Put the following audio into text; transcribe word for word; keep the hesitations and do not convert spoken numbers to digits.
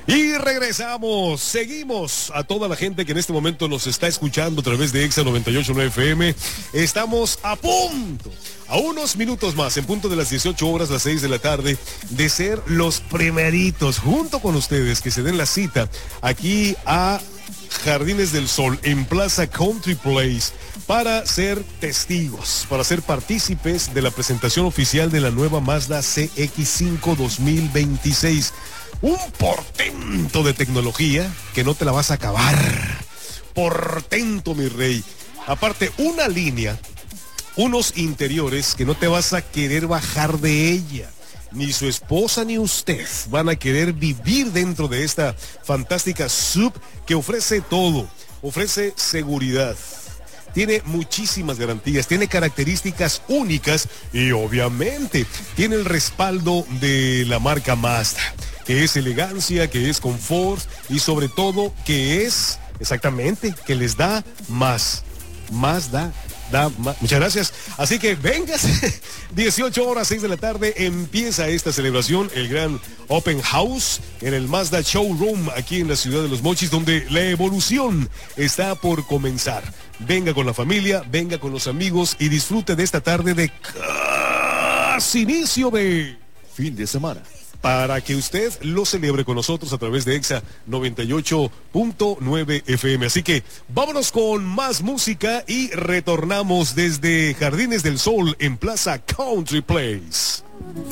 Y regresamos, seguimos a toda la gente que en este momento nos está escuchando a través de Exa noventa y ocho punto nueve F M. Estamos a punto, a unos minutos más, en punto de las dieciocho horas, las seis de la tarde, de ser los primeritos, junto con ustedes, que se den la cita aquí a Jardines del Sol, en Plaza Country Place, para ser testigos, para ser partícipes de la presentación oficial de la nueva Mazda C X cinco dos mil veintiséis. Un portento de tecnología que no te la vas a acabar. Portento, mi rey. Aparte, una línea, unos interiores que no te vas a querer bajar de ella. Ni su esposa ni usted van a querer vivir dentro de esta fantástica sub que ofrece todo. Ofrece seguridad. Tiene muchísimas garantías, tiene características únicas y obviamente tiene el respaldo de la marca Mazda, que es elegancia, que es confort y sobre todo que es, exactamente, que les da más, más da, da más. Muchas gracias. Así que vengas, dieciocho horas, seis de la tarde, empieza esta celebración, el gran Open House en el Mazda Showroom aquí en la ciudad de Los Mochis, donde la evolución está por comenzar. Venga con la familia, venga con los amigos y disfrute de esta tarde de casi inicio de fin de semana, para que usted lo celebre con nosotros a través de Exa noventa y ocho punto nueve F M. Así que vámonos con más música y retornamos desde Jardines del Sol en Plaza Country Place.